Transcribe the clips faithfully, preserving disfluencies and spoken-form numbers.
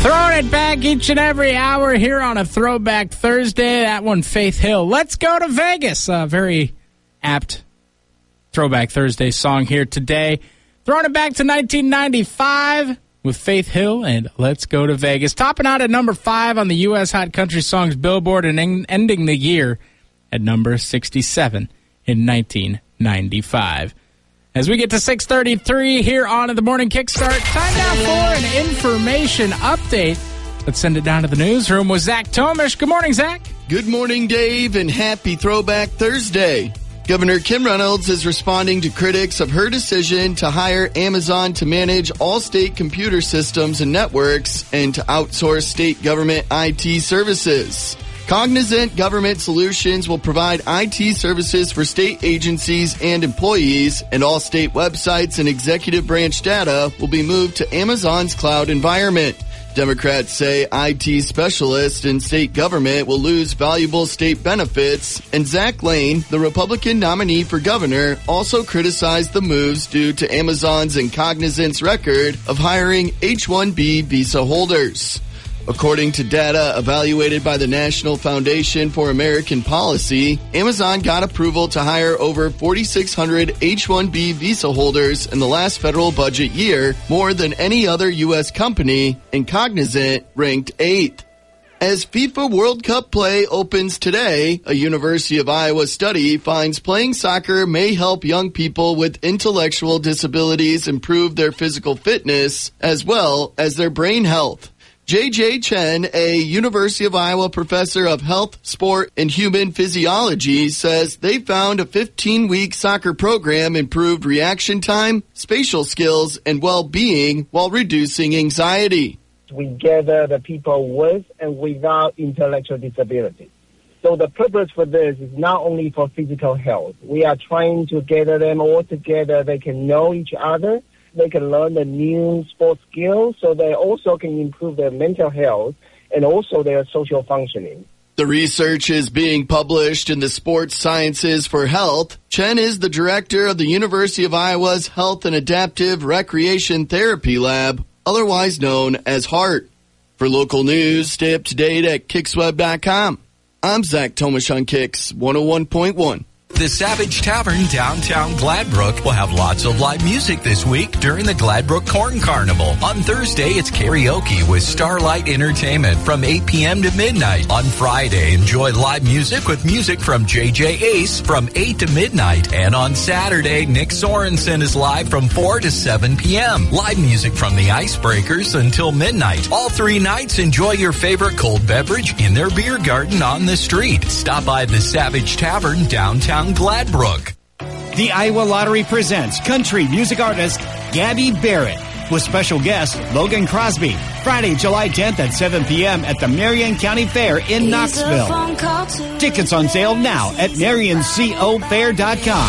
Throwing it back each and every hour here on a Throwback Thursday. That one, Faith Hill. Let's go to Vegas. A very apt Throwback Thursday song here today. Throwing it back to nineteen ninety-five with Faith Hill and Let's Go to Vegas. Topping out at number five on the U S Hot Country Songs Billboard and en- ending the year at number sixty-seven in nineteen ninety-five. As we get to six thirty-three here on the Morning Kickstart, time now for an information update. Let's send it down to the newsroom with Zach Tomish. Good morning, Zach. Good morning, Dave, and happy Throwback Thursday. Governor Kim Reynolds is responding to critics of her decision to hire Amazon to manage all state computer systems and networks and to outsource state government I T services. Cognizant Government Solutions will provide I T services for state agencies and employees, and all state websites and executive branch data will be moved to Amazon's cloud environment. Democrats say I T specialists in state government will lose valuable state benefits, and Zach Lane, the Republican nominee for governor, also criticized the moves due to Amazon's and Cognizant's record of hiring H one B visa holders. According to data evaluated by the National Foundation for American Policy, Amazon got approval to hire over forty-six hundred H one B visa holders in the last federal budget year, more than any other U S company, and Cognizant ranked eighth. As FIFA World Cup play opens today, a University of Iowa study finds playing soccer may help young people with intellectual disabilities improve their physical fitness as well as their brain health. J J Chen, a University of Iowa professor of health, sport, and human physiology, says they found a fifteen-week soccer program improved reaction time, spatial skills, and well-being while reducing anxiety. We gather the people with and without intellectual disability. So the purpose for this is not only for physical health. We are trying to gather them all together. They can know each other. They can learn the new sports skills, so they also can improve their mental health and also their social functioning. The research is being published in the Sports Sciences for Health. Chen is the director of the University of Iowa's Health and Adaptive Recreation Therapy Lab, otherwise known as HART. For local news, stay up to date at Kicks Web dot com. I'm Zach Tomish on Kicks one oh one point one. The Savage Tavern downtown Gladbrook will have lots of live music this week during the Gladbrook Corn Carnival. On Thursday, it's karaoke with Starlight Entertainment from eight p.m. to midnight. On Friday, enjoy live music with music from J J Ace from eight to midnight. And on Saturday, Nick Sorensen is live from four to seven p.m. Live music from the Icebreakers until midnight. All three nights, enjoy your favorite cold beverage in their beer garden on the street. Stop by the Savage Tavern downtown Gladbrook. The Iowa Lottery presents country music artist Gabby Barrett with special guest Logan Crosby. Friday, July tenth at seven p.m. at the Marion County Fair in Knoxville. Tickets on sale now at marion co fair dot com.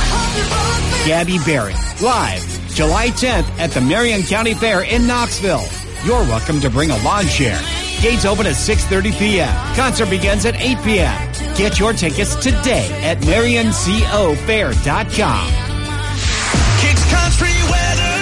Gabby Barrett, live, July tenth at the Marion County Fair in Knoxville. You're welcome to bring a lawn chair. Gates open at six thirty p.m. Concert begins at eight p.m. Get your tickets today at marion co fair dot com. Kicks Country weather.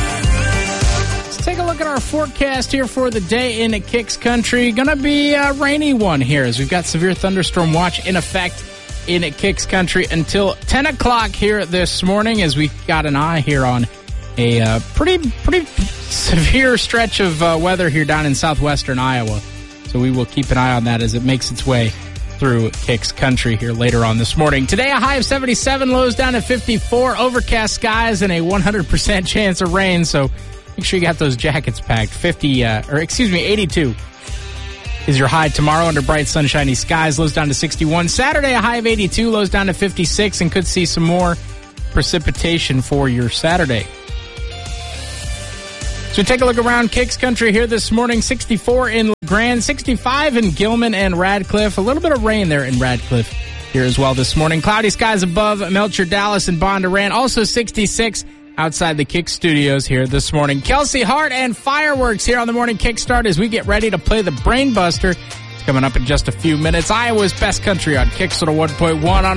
Let's take a look at our forecast here for the day in Kicks Country. Gonna be a rainy one here as we've got severe thunderstorm watch in effect in Kicks Country until ten o'clock here this morning, as we got an eye here on a uh, pretty pretty severe stretch of uh, weather here down in southwestern Iowa. So we will keep an eye on that as it makes its way through Kicks Country here later on this morning. Today, a high of seventy-seven, lows down to fifty-four, overcast skies, and a one hundred percent chance of rain. So make sure you got those jackets packed. fifty, uh, or excuse me, eighty-two is your high tomorrow under bright sunshiny skies, lows down to sixty-one. Saturday, a high of eighty-two, lows down to fifty-six, and could see some more precipitation for your Saturday. So take a look around Kicks Country here this morning. sixty-four in LeGrand, sixty-five in Gilman and Radcliffe. A little bit of rain there in Radcliffe here as well this morning. Cloudy skies above Melcher, Dallas, and Bondurant. Also sixty-six outside the Kick Studios here this morning. Kelsey Hart and fireworks here on the Morning Kickstart as we get ready to play the Brain Buster. It's coming up in just a few minutes. Iowa's best country on Kicks one oh one point one on